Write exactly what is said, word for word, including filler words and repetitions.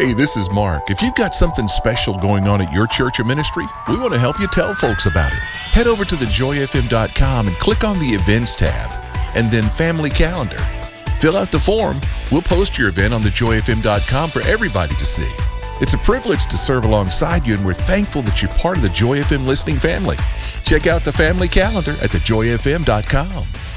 Hey, this is Mark. If you've got something special going on at your church or ministry, we want to help you tell folks about it. Head over to the joy f m dot com and click on the Events tab, and then Family Calendar. Fill out the form. We'll post your event on the joy f m dot com for everybody to see. It's a privilege to serve alongside you, and we're thankful that you're part of the Joy F M listening family. Check out the Family Calendar at the joy f m dot com.